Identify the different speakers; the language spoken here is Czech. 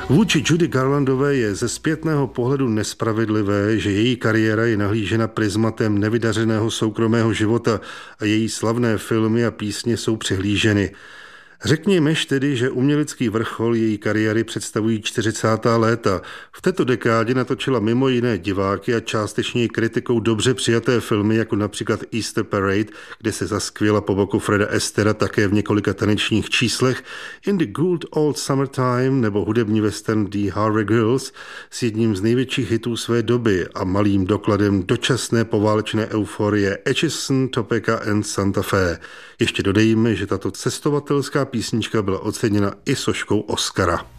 Speaker 1: Vůči Judy Garlandové je ze zpětného pohledu nespravedlivé, že její kariéra je nahlížena prizmatem nevydařeného soukromého života a její slavné filmy a písně jsou přehlíženy. Řekněmež tedy, že umělecký vrchol její kariéry představují 40. léta. V této dekádě natočila mimo jiné diváky a částečně kritikou dobře přijaté filmy, jako například Easter Parade, kde se zaskvěla po boku Freda Astera také v několika tanečních číslech, In the Good Old Summertime nebo hudební western The Harvey Girls s jedním z největších hitů své doby a malým dokladem dočasné poválečné euforie Atchison, Topeka and Santa Fe. Ještě dodejme, že tato cestovatelská písnička byla oceněna i soškou Oscara.